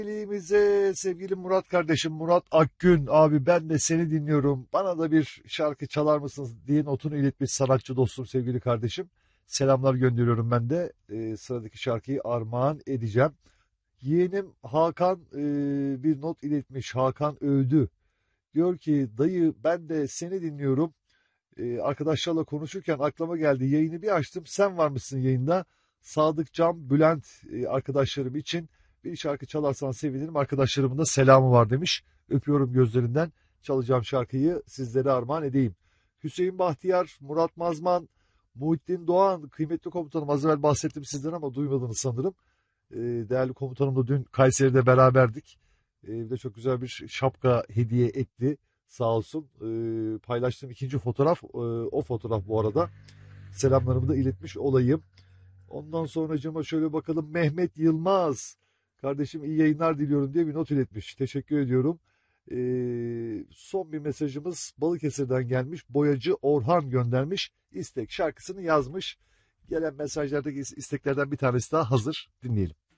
Sevgili Murat kardeşim, Murat Akgün abi, ben de seni dinliyorum. Bana da bir şarkı çalar mısınız diye notunu iletmiş sanatçı dostum, sevgili kardeşim. Selamlar gönderiyorum ben de. Sıradaki şarkıyı armağan edeceğim. Yeğenim Hakan bir not iletmiş. Hakan Öldü. Diyor ki dayı, ben de seni dinliyorum. Arkadaşlarla konuşurken aklıma geldi. Yayını bir açtım. Sen varmışsın yayında. Sadık Can, Bülent arkadaşlarım için bir şarkı çalarsan sevinirim. Arkadaşlarımın da selamı var demiş. Öpüyorum gözlerinden. Çalacağım şarkıyı sizlere armağan edeyim. Hüseyin Bahtiyar, Murat Mazman, Muhittin Doğan, kıymetli komutanım, az evvel bahsettim sizden ama duymadınız sanırım. Değerli komutanımla dün Kayseri'de beraberdik. Bir de çok güzel bir şapka hediye etti. Sağ olsun. Paylaştığım ikinci fotoğraf o fotoğraf bu arada. Selamlarımı da iletmiş olayım. Ondan sonracığıma şöyle bakalım. Mehmet Yılmaz. Kardeşim iyi yayınlar diliyorum diye bir not iletmiş. Teşekkür ediyorum. Son bir mesajımız Balıkesir'den gelmiş. Boyacı Orhan göndermiş. İstek şarkısını yazmış. Gelen mesajlardaki isteklerden bir tanesi daha hazır. Dinleyelim.